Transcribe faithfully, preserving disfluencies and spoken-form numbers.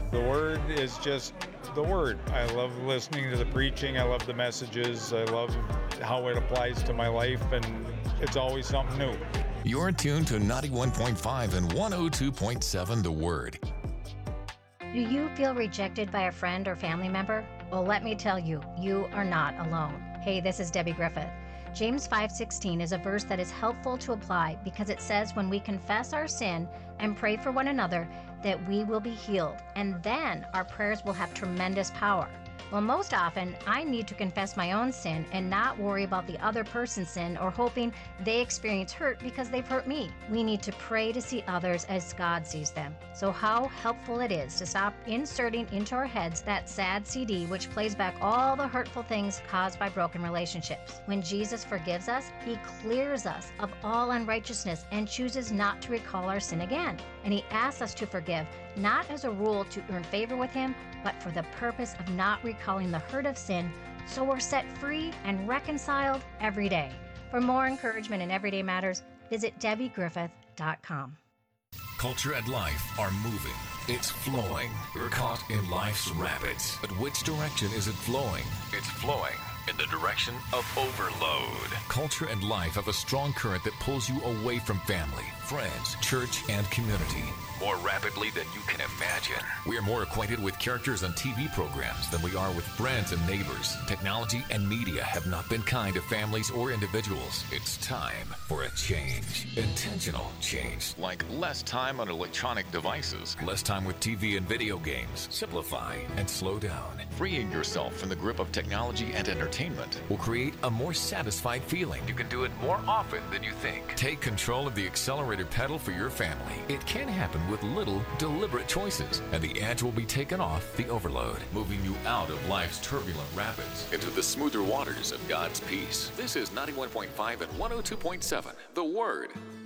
The Word is just the Word. I love listening to the preaching. I love the messages. I love how it applies to my life, and it's always something new. You're tuned to ninety-one point five and one oh two point seven The Word. Do you feel rejected by a friend or family member? Well, let me tell you, you are not alone. Hey, this is Debbie Griffith. James five sixteen is a verse that is helpful to apply because it says when we confess our sin and pray for one another that we will be healed, and then our prayers will have tremendous power. Well, most often, I need to confess my own sin and not worry about the other person's sin or hoping they experience hurt because they've hurt me. We need to pray to see others as God sees them. So how helpful it is to stop inserting into our heads that sad C D which plays back all the hurtful things caused by broken relationships. When Jesus forgives us, He clears us of all unrighteousness and chooses not to recall our sin again. And He asks us to forgive, not as a rule to earn favor with Him, but for the purpose of not recalling the hurt of sin, so we're set free and reconciled every day. For more encouragement in everyday matters, visit debbie griffith dot com. Culture and life are moving. It's flowing. You're caught in life's rapids. But which direction is it flowing? It's flowing in the direction of overload. Culture and life have a strong current that pulls you away from family, friends, church, and community more rapidly than you can imagine. We are more acquainted with characters on T V programs than we are with friends and neighbors. Technology and media have not been kind to families or individuals. It's time for a change. Intentional change, like less time on electronic devices, less time with T V and video games. Simplify and slow down. Freeing yourself from the grip of technology and entertainment will create a more satisfied feeling. You can do it more often than you think. Take control of the accelerator pedal for your family. It can happen with little, deliberate choices, and the edge will be taken off the overload, moving you out of life's turbulent rapids into the smoother waters of God's peace. This is ninety-one point five and one oh two point seven, The Word.